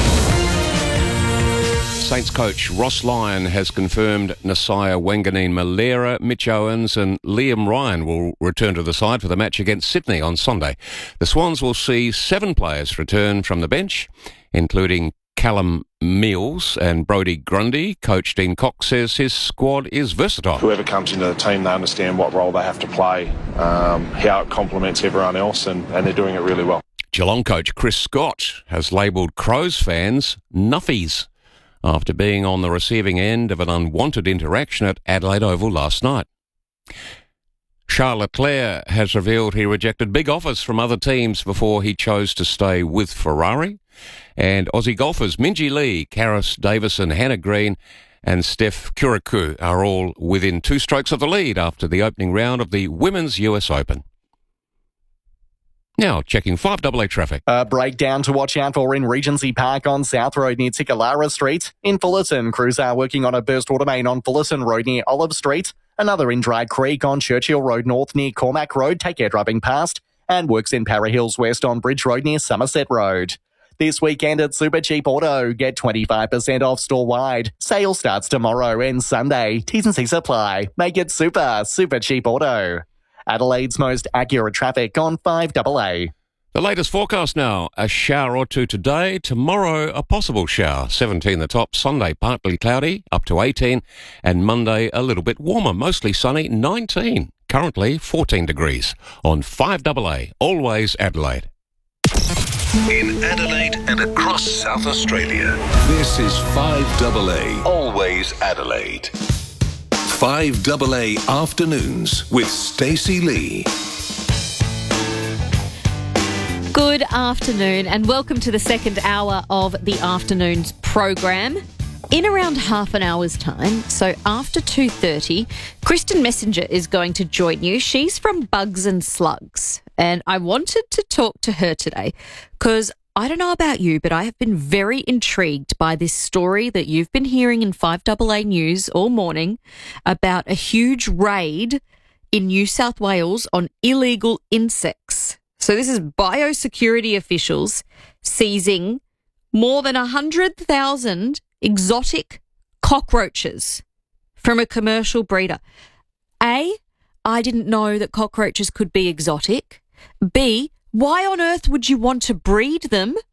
Saints coach Ross Lyon has confirmed Nasiah Wanganeen-Malera, Mitch Owens and Liam Ryan will return to the side for the match against Sydney on Sunday. The Swans will see seven players return from the bench, including Callum Mills and Brodie Grundy. Coach Dean Cox says his squad is versatile. Whoever comes into the team, they understand what role they have to play, um, how it complements everyone else, and, and they're doing it really well. Geelong coach Chris Scott has labelled Crows fans nuffies after being on the receiving end of an unwanted interaction at Adelaide Oval last night. Charles Leclerc has revealed he rejected big offers from other teams before he chose to stay with Ferrari. And Aussie golfers Minjee Lee, Karis Davison, Hannah Green and Steph Kuriku are all within two strokes of the lead after the opening round of the Women's U S Open. Now, checking five double A traffic. A breakdown to watch out for in Regency Park on South Road near Tikalara Street. In Fullerton, crews are working on a burst water main on Fullerton Road near Olive Street. Another in Dry Creek on Churchill Road North near Cormac Road. Take care driving past. And works in Para Hills West on Bridge Road near Somerset Road. This weekend at Super Cheap Auto, get twenty-five percent off store-wide. Sale starts tomorrow and Sunday. T's and C's apply. Make it super, super cheap auto. Adelaide's most accurate traffic on five double A. The latest forecast now, a shower or two today, tomorrow a possible shower, seventeen the top, Sunday partly cloudy, up to eighteen, and Monday a little bit warmer, mostly sunny, nineteen, currently fourteen degrees. On five double A, always Adelaide. In Adelaide and across South Australia, this is five double A, always Adelaide. five double A Afternoons with Stacey Lee. Good afternoon and welcome to the second hour of the afternoon's program. In around half an hour's time, so after two thirty, Kristen Messenger is going to join you. She's from Bugs and Slugs, and I wanted to talk to her today because I don't know about you, but I have been very intrigued by this story that you've been hearing in five double A News all morning about a huge raid in New South Wales on illegal insects. So this is biosecurity officials seizing more than one hundred thousand exotic cockroaches from a commercial breeder. A, I didn't know that cockroaches could be exotic. B, why on earth would you want to breed them?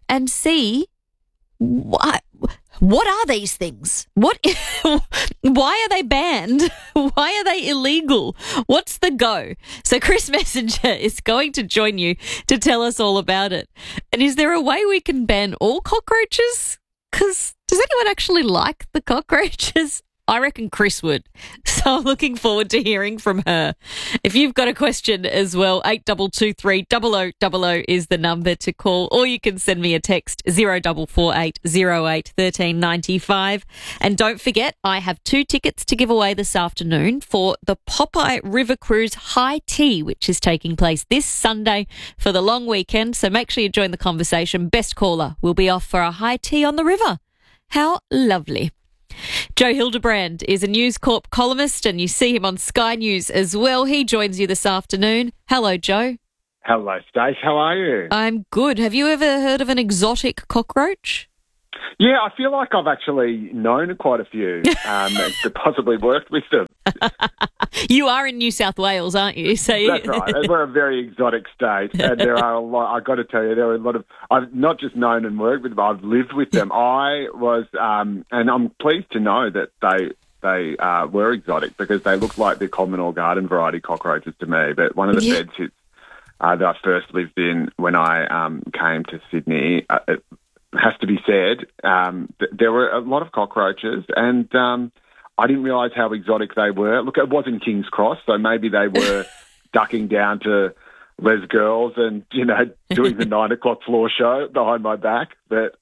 and see what what are these things? What? Why are they banned? Why are they illegal? What's the go? So Chris Messenger is going to join you to tell us all about it. And is there a way we can ban all cockroaches? Because does anyone actually like the cockroaches? I reckon Chris would. So I'm looking forward to hearing from her. If you've got a question as well, eight two two three, zero zero zero zero is the number to call, or you can send me a text, zero four four eight, zero eight, one three nine five. And don't forget, I have two tickets to give away this afternoon for the Popeye River Cruise High Tea, which is taking place this Sunday for the long weekend. So make sure you join the conversation. Best caller will be off for a high tea on the river. How lovely. Joe Hildebrand is a News Corp columnist, and you see him on Sky News as well. He joins you this afternoon. Hello, Joe. Hello, Stace. How are you? I'm good. Have you ever heard of an exotic cockroach? Yeah, I feel like I've actually known quite a few um, and possibly worked with them. You are in New South Wales, aren't you? So you... That's right. And we're a very exotic state, and there are a lot. I've got to tell you, there are a lot of. I've not just known and worked with them. I've lived with them. I was, um, and I'm pleased to know that they they uh, were exotic because they looked like the common or garden variety cockroaches to me. But one of the yeah. bed sits uh, that I first lived in when I um, came to Sydney. Uh, it, has to be said, um, th- there were a lot of cockroaches, and um, I didn't realise how exotic they were. Look, it was in King's Cross, so maybe they were ducking down to Les Girls and, you know, doing the nine o'clock floor show behind my back. But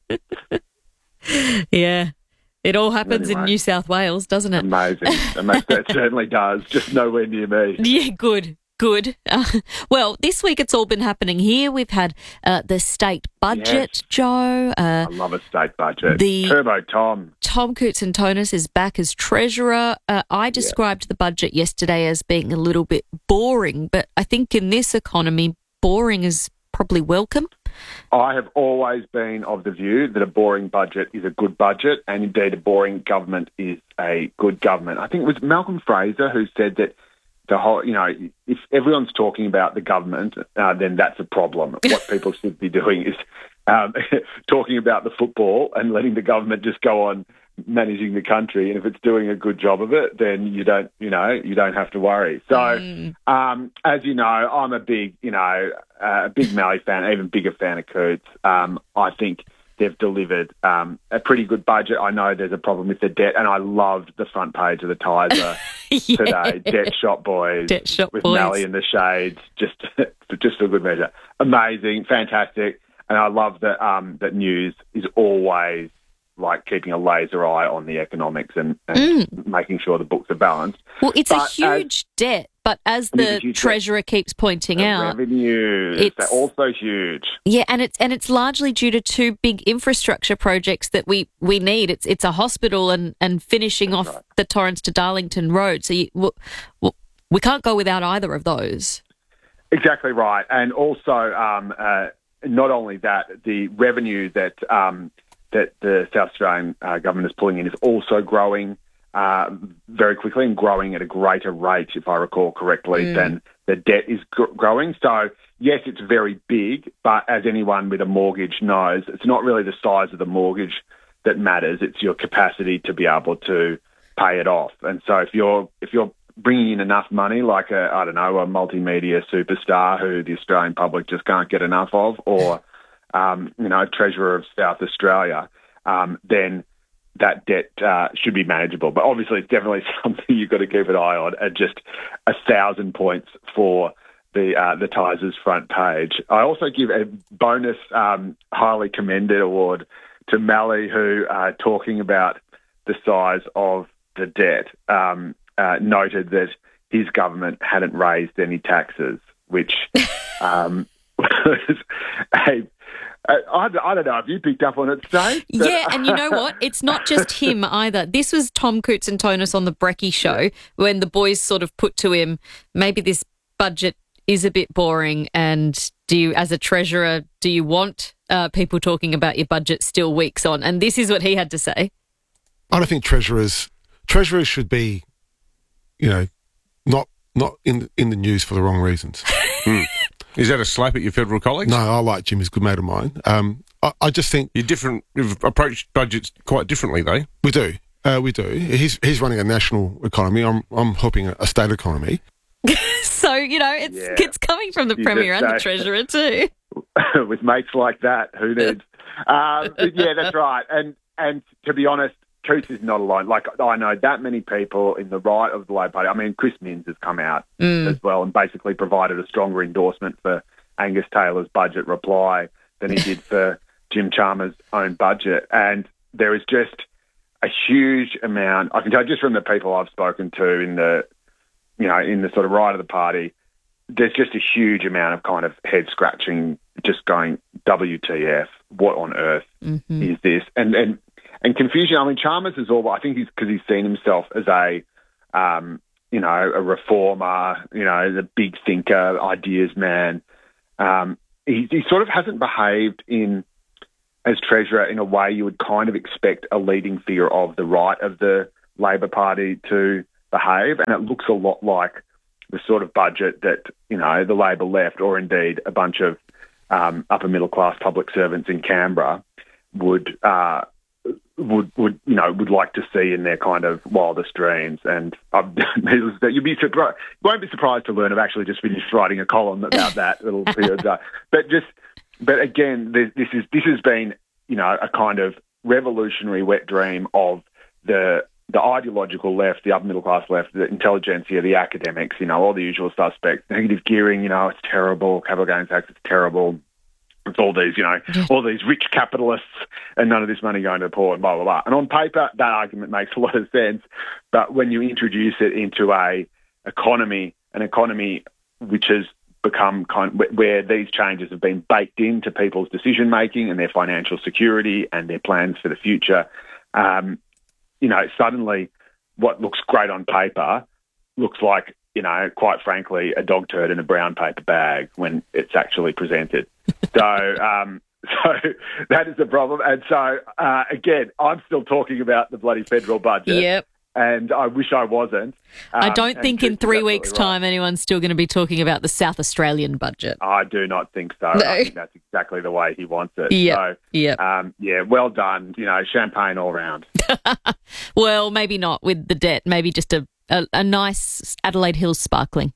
yeah, it all happens anyway, in New South Wales, doesn't it? Amazing. It certainly does, just nowhere near me. Yeah, good. Good. Uh, well, this week it's all been happening here. We've had uh, the state budget, yes. Joe. Uh, I love a state budget. The Turbo Tom. Tom Koutsantonis is back as treasurer. Uh, I described yeah. the budget yesterday as being a little bit boring, but I think in this economy, boring is probably welcome. I have always been of the view that a boring budget is a good budget, and indeed a boring government is a good government. I think it was Malcolm Fraser who said that the whole, you know, if everyone's talking about the government, uh, then that's a problem. What people should be doing is um, talking about the football and letting the government just go on managing the country. And if it's doing a good job of it, then you don't, you know, you don't have to worry. So, mm. um, as you know, I'm a big, you know, uh, a big Mallee fan, even bigger fan of Coots. Um, I think they've delivered um, a pretty good budget. I know there's a problem with the debt, and I loved the front page of the Tiser yeah. today. Debt Shop Boys debt shop with boys. Mallee in the shades, just just for good measure. Amazing, fantastic, and I love that um, that News is always like keeping a laser eye on the economics and, and mm. making sure the books are balanced. Well, it's but a huge as, debt, but as the treasurer debt. keeps pointing the out, revenues it's they're also huge. Yeah, and it's and it's largely due to two big infrastructure projects that we, we need. It's it's a hospital and, and finishing That's off right. the Torrens to Darlington Road. So you, well, well, we can't go without either of those. Exactly right, and also um, uh, not only that, the revenue that um, that the South Australian uh, government is pulling in is also growing uh, very quickly and growing at a greater rate, if I recall correctly, mm. than the debt is gr- growing. So, yes, it's very big, but as anyone with a mortgage knows, it's not really the size of the mortgage that matters. It's your capacity to be able to pay it off. And so if you're if you're bringing in enough money, like a, I don't know, a multimedia superstar who the Australian public just can't get enough of, or Um, you know, Treasurer of South Australia, um, then that debt uh, should be manageable. But obviously it's definitely something you've got to keep an eye on, at just a thousand points for the uh, the Tiser's front page. I also give a bonus um, highly commended award to Mallee, who, uh, talking about the size of the debt, um, uh, noted that his government hadn't raised any taxes, which um, was a I, I don't know if you picked up on it, Steve. Yeah, and you know what? It's not just him either. This was Tom Koutsantonis on the Brecky show when the boys sort of put to him, maybe this budget is a bit boring, and do you, as a treasurer, do you want uh, people talking about your budget still weeks on? And this is what he had to say. I don't think treasurers treasurers should be, you know, not not in in the news for the wrong reasons. mm. Is that a slap at your federal colleagues? No, I like Jim. He's a good mate of mine. Um, I, I just think you different. You've approached budgets quite differently, though. We do. Uh, we do. He's he's running a national economy. I'm I'm helping a, a state economy. So, you know, it's Yeah. it's coming from the You Premier just and the say- Treasurer too. With mates like that, who needs? uh, but yeah, that's right. And and to be honest, Coots is not alone. Like, I know that many people in the right of the Labor Party. I mean, Chris Minns has come out Mm. as well and basically provided a stronger endorsement for Angus Taylor's budget reply than he did for Jim Chalmers' own budget. And there is just a huge amount. I can tell just from the people I've spoken to in the, you know, in the sort of right of the party, there's just a huge amount of kind of head scratching, just going, W T F, what on earth Mm-hmm. is this? And and and confusion. I mean, Chalmers is all. I think he's because he's seen himself as a, um, you know, a reformer. You know, the big thinker, ideas man. Um, he, he sort of hasn't behaved in as Treasurer in a way you would kind of expect a leading figure of the right of the Labor Party to behave, and it looks a lot like the sort of budget that, you know, the Labor left, or indeed a bunch of um, upper middle class public servants in Canberra would uh, would would you know would like to see in their kind of wildest dreams. And um, you'd be surprised, you won't be surprised to learn I've actually just finished writing a column about that little period. But just but again, this, this is this has been, you know, a kind of revolutionary wet dream of the the ideological left, the upper middle class left, the intelligentsia, the academics, you know, all the usual suspects. Negative gearing, you know, it's terrible. Capital gains tax, it's terrible. It's all these, you know, all these rich capitalists and none of this money going to the poor and blah, blah, blah. And on paper, that argument makes a lot of sense. But when you introduce it into a economy, an economy which has become kind of, where these changes have been baked into people's decision making and their financial security and their plans for the future, um, you know, suddenly what looks great on paper looks like, you know, quite frankly, a dog turd in a brown paper bag when it's actually presented. So, um, so that is the problem. And so, uh, again, I'm still talking about the bloody federal budget. Yep. And I wish I wasn't. Um, I don't think in three weeks' right. time anyone's still going to be talking about the South Australian budget. I do not think so. No. I think that's exactly the way he wants it. Yep. So, Yep. um, yeah, well done. You know, champagne all round. Well, maybe not with the debt. Maybe just a, a, a nice Adelaide Hills sparkling.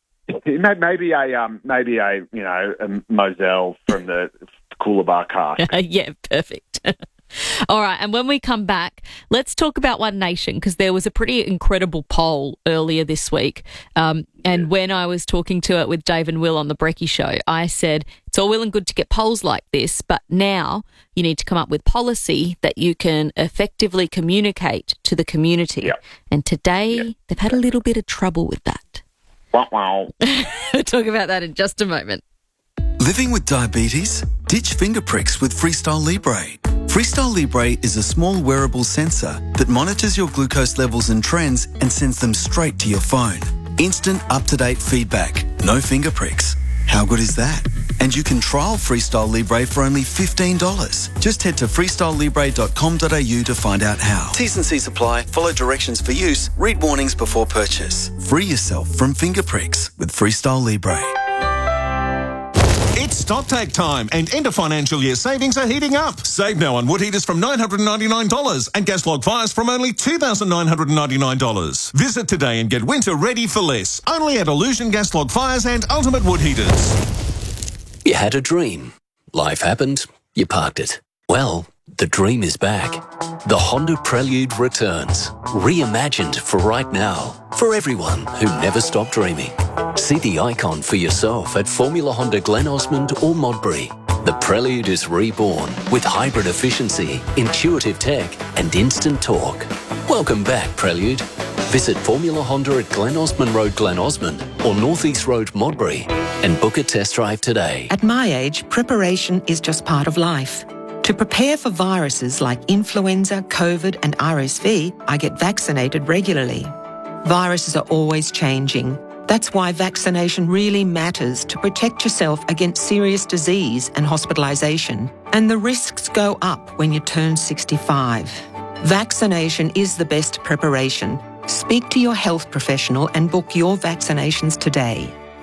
Maybe a um, maybe a you know a Moselle from the Coolabah cart. Yeah, perfect. All right, and when we come back, let's talk about One Nation, because there was a pretty incredible poll earlier this week. Um, and yes. when I was talking to it with Dave and Will on the Brecky Show, I said, it's all well and good to get polls like this, but now you need to come up with policy that you can effectively communicate to the community. Yep. And today, yep. they've had a little bit of trouble with that. Wow, wow. We'll talk about that in just a moment. Living with diabetes? Ditch finger pricks with Freestyle Libre. Freestyle Libre is a small wearable sensor that monitors your glucose levels and trends and sends them straight to your phone. Instant up-to-date feedback. No finger pricks. How good is that? And you can trial Freestyle Libre for only fifteen dollars. Just head to freestyle libre dot com dot a u to find out how. T's and C's apply. Follow directions for use. Read warnings before purchase. Free yourself from finger pricks with Freestyle Libre. It's stocktake time and end of financial year savings are heating up. Save now on wood heaters from nine hundred ninety-nine dollars and gas log fires from only two thousand nine hundred ninety-nine dollars. Visit today and get winter ready for less. Only at Illusion Gas Log Fires and Ultimate Wood Heaters. You had a dream. Life happened. You parked it. Well, the dream is back. The Honda Prelude returns. Reimagined for right now. For everyone who never stopped dreaming. See the icon for yourself at Formula Honda Glen Osmond or Modbury. The Prelude is reborn with hybrid efficiency, intuitive tech and instant torque. Welcome back, Prelude. Visit Formula Honda at Glen Osmond Road, Glen Osmond or North East Road, Modbury and book a test drive today. At my age, preparation is just part of life. To prepare for viruses like influenza, COVID and R S V, I get vaccinated regularly. Viruses are always changing. That's why vaccination really matters to protect yourself against serious disease and hospitalisation. And the risks go up when you turn sixty-five. Vaccination is the best preparation. Speak to your health professional and book your vaccinations today.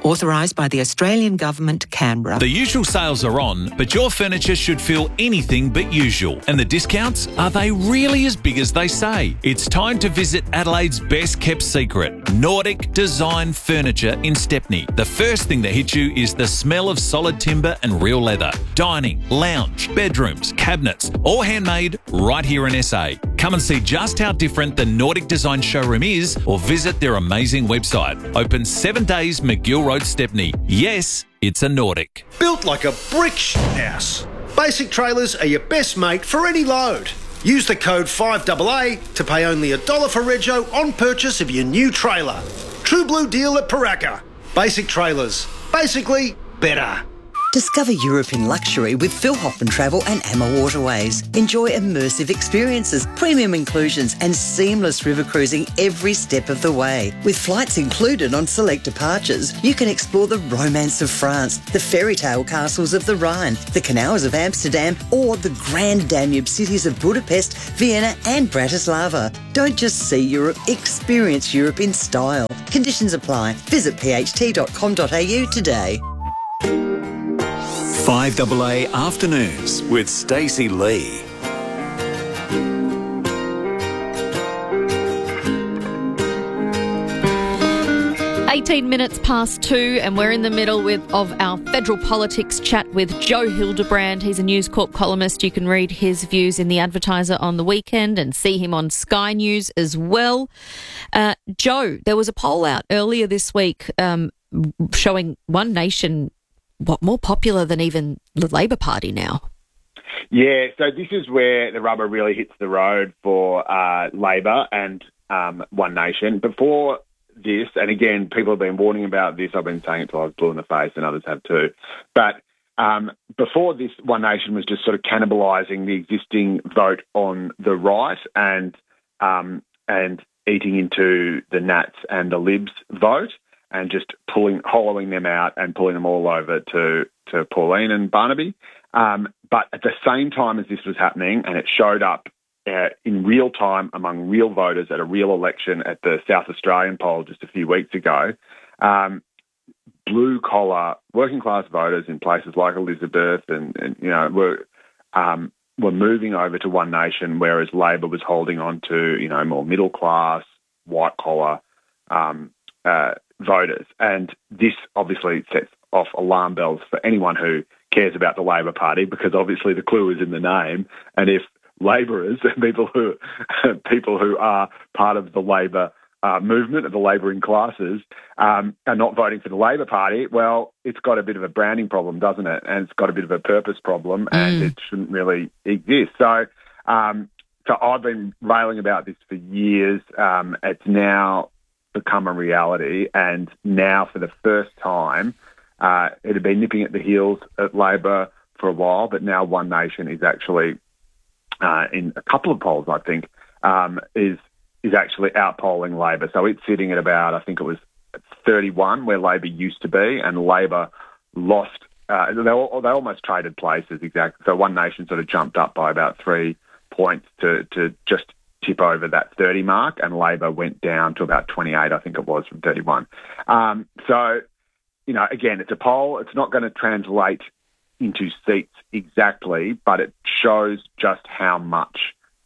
Authorised by the Australian Government, Canberra. The usual sales are on, but your furniture should feel anything but usual. And the discounts, are they really as big as they say? It's time to visit Adelaide's best kept secret, Nordic Design Furniture in Stepney. The first thing that hits you is the smell of solid timber and real leather. Dining, lounge, bedrooms, cabinets, all handmade right here in S A. Come and see just how different the Nordic Design showroom is, or visit their amazing website. Open seven days, McGill Road, Stepney. Yes, it's a Nordic. Built like a brick shit house. Basic Trailers are your best mate for any load. Use the code five A A to pay only a dollar for rego on purchase of your new trailer. True blue deal at Paraka. Basic Trailers. Basically, better. Discover Europe in luxury with Phil Hoffman Travel and Amma Waterways. Enjoy immersive experiences, premium inclusions and seamless river cruising every step of the way. With flights included on select departures, you can explore the romance of France, the fairy tale castles of the Rhine, the canals of Amsterdam or the grand Danube cities of Budapest, Vienna and Bratislava. Don't just see Europe, experience Europe in style. Conditions apply. Visit p h t dot com dot a u today. five A A Afternoons with Stacey Lee. eighteen minutes past two, and we're in the middle with of our federal politics chat with Joe Hildebrand. He's a News Corp columnist. You can read his views in The Advertiser on the weekend and see him on Sky News as well. Uh, Joe, there was a poll out earlier this week um, showing One Nation what more popular than even the Labor Party now. Yeah, so this is where the rubber really hits the road for uh, Labor and um, One Nation. Before this, and again, people have been warning about this. I've been saying it till I was blue in the face, and others have too. But um, before this, One Nation was just sort of cannibalising the existing vote on the right and um, and eating into the Nats and the Libs vote, and just pulling, hollowing them out and pulling them all over to, to Pauline and Barnaby. Um, but at the same time as this was happening, and it showed up uh, in real time among real voters at a real election at the South Australian poll just a few weeks ago, um, blue-collar, working-class voters in places like Elizabeth and, and you know, were um, were moving over to One Nation, whereas Labor was holding on to, you know, more middle-class, white-collar um, uh voters. And this obviously sets off alarm bells for anyone who cares about the Labor Party, because obviously the clue is in the name. And if labourers and people who people who are part of the Labor uh, movement, of the labouring classes, um, are not voting for the Labor Party, well, it's got a bit of a branding problem, doesn't it? And it's got a bit of a purpose problem, and mm. it shouldn't really exist. So, um, so I've been railing about this for years. Um, it's now become a reality, and now for the first time, uh, it had been nipping at the heels at Labor for a while, but now One Nation is actually, uh, in a couple of polls, I think, um, is is actually outpolling Labor. So it's sitting at about, I think it was thirty-one, where Labor used to be, and Labor lost. Uh, they all, they almost traded places exactly. So One Nation sort of jumped up by about three points to to just tip over that thirty mark, and Labor went down to about twenty-eight, I think it was, from thirty-one. Um, so, you know, again, it's a poll. It's not going to translate into seats exactly, but it shows just how much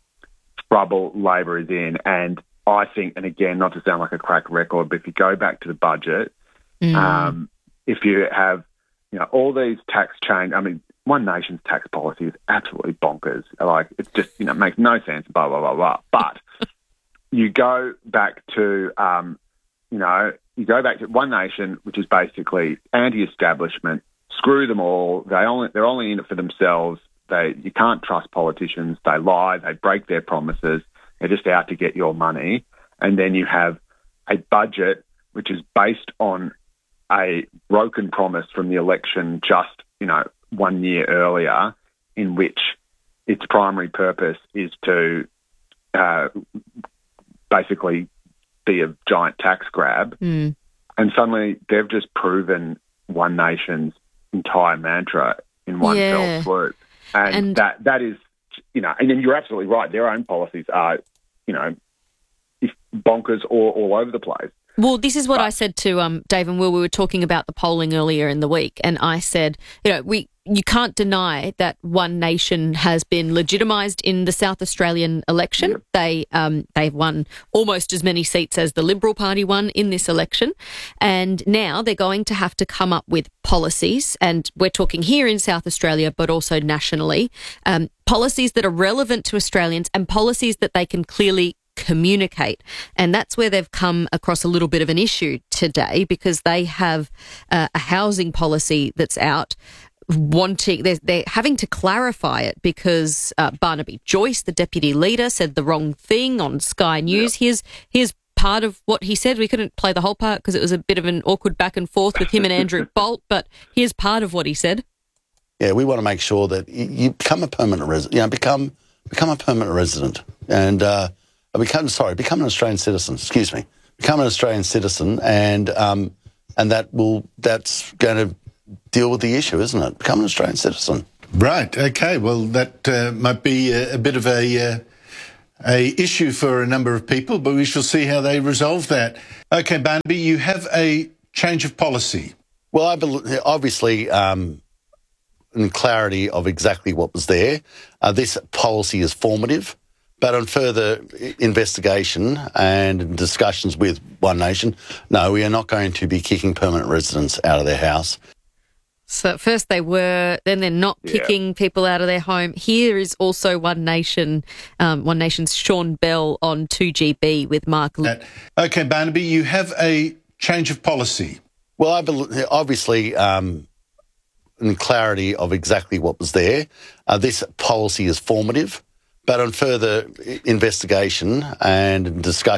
trouble Labor is in. And I think, and again, not to sound like a crack record, but if you go back to the budget, mm. um, if you have, you know, all these tax change, I mean, One Nation's tax policy is absolutely bonkers. Like, it's just, you know, makes no sense, blah, blah, blah, blah. But you go back to, um, you know, you go back to One Nation, which is basically anti-establishment, screw them all. They only, they're only in it for themselves. They, you can't trust politicians. They lie. They break their promises. They're just out to get your money. And then you have a budget which is based on a broken promise from the election just, you know, one year earlier, in which its primary purpose is to uh, basically be a giant tax grab. Mm. And suddenly they've just proven One Nation's entire mantra in one yeah. fell swoop. And, and that that is, you know, and then you're absolutely right. Their own policies are, you know, if bonkers all, all over the place. Well, this is what I said to um, Dave and Will. We were talking about the polling earlier in the week, and I said, you know, we you can't deny that One Nation has been legitimised in the South Australian election. Yep. They um, they've won almost as many seats as the Liberal Party won in this election, and now they're going to have to come up with policies, and we're talking here in South Australia, but also nationally, um, policies that are relevant to Australians and policies that they can clearly communicate. And that's where they've come across a little bit of an issue today, because they have uh, a housing policy that's out wanting, they're, they're having to clarify it because uh, Barnaby Joyce, the deputy leader, said the wrong thing on Sky News. Yep. Here's, here's part of what he said. We couldn't play the whole part because it was a bit of an awkward back and forth with him and Andrew Bolt, but here's part of what he said. Yeah, we want to make sure that you become a permanent resident, you know, become, become a permanent resident and, uh, Become sorry, become an Australian citizen. Excuse me, become an Australian citizen, and um, and that will that's going to deal with the issue, isn't it? Become an Australian citizen. Right. Okay. Well, that uh, might be a, a bit of a uh, a issue for a number of people, but we shall see how they resolve that. Okay, Barnaby, you have a change of policy. Well, I believe, obviously, um, in clarity of exactly what was there, uh, this policy is formative. But on further investigation and discussions with One Nation, no, we are not going to be kicking permanent residents out of their house. So at first they were, then they're not kicking yeah. people out of their home. Here is also One Nation, um, One Nation's Sean Bell on two G B with Mark. Uh, okay, Barnaby, you have a change of policy. Well, I believe, obviously, um, in clarity of exactly what was there, uh, this policy is formative. But on further investigation and discussion